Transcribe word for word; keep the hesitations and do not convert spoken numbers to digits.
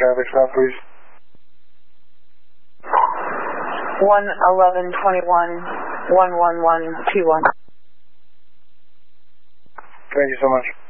traffic stop, please. one eleven twenty-one, one one one two one. Thank you so much.